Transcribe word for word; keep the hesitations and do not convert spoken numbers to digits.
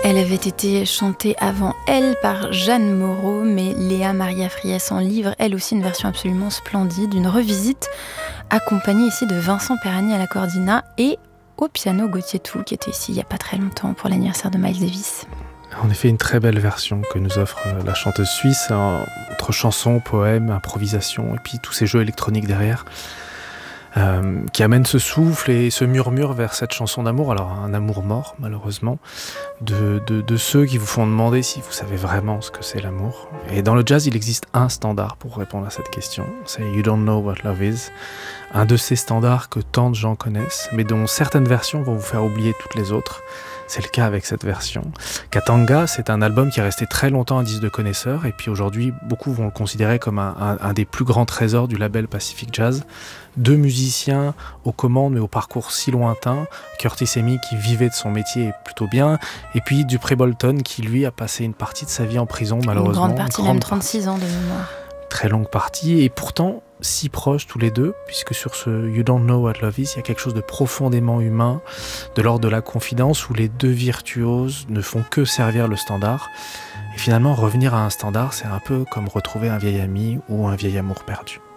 Elle avait été chantée avant elle par Jeanne Moreau, mais Léa Maria Friès en livre elle aussi une version absolument splendide, une revisite accompagnée ici de Vincent Perani à la coordina et au piano Gauthier Toul qui était ici il n'y a pas très longtemps pour l'anniversaire de Miles Davis. En effet, une très belle version que nous offre la chanteuse suisse, entre chansons, poèmes, improvisation et puis tous ces jeux électroniques derrière. Euh, qui amène ce souffle et ce murmure vers cette chanson d'amour, alors un amour mort malheureusement, de, de, de ceux qui vous font demander si vous savez vraiment ce que c'est l'amour. Et dans le jazz, il existe un standard pour répondre à cette question, c'est You Don't Know What Love Is, un de ces standards que tant de gens connaissent, mais dont certaines versions vont vous faire oublier toutes les autres. C'est le cas avec cette version. Katanga, c'est un album qui est resté très longtemps un disque de connaisseurs, et puis aujourd'hui, beaucoup vont le considérer comme un, un, un des plus grands trésors du label Pacific Jazz. Deux musiciens aux commandes, mais au parcours si lointain. Curtis Amy, qui vivait de son métier plutôt bien, et puis Dupree Bolton, qui lui a passé une partie de sa vie en prison, malheureusement. Une grande partie, une grande même trente-six partie. Ans de mémoire. Très longue partie, et pourtant si proches tous les deux, puisque sur ce You Don't Know What Love Is, il y a quelque chose de profondément humain, de l'ordre de la confidence, où les deux virtuoses ne font que servir le standard. Et finalement, revenir à un standard, c'est un peu comme retrouver un vieil ami ou un vieil amour perdu.